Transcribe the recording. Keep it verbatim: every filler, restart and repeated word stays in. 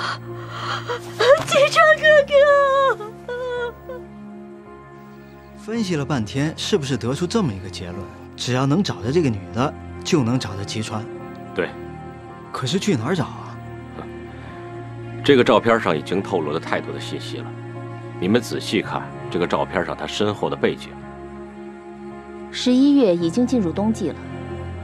季川哥哥。 分析了半天，是不是得出这么一个结论？只要能找到这个女的，就能找到吉川。 对。 可是去哪儿找啊？ 这个照片上已经透露了太多的信息了，你们仔细看这个照片上他身后的背景。 十一月已经进入冬季了。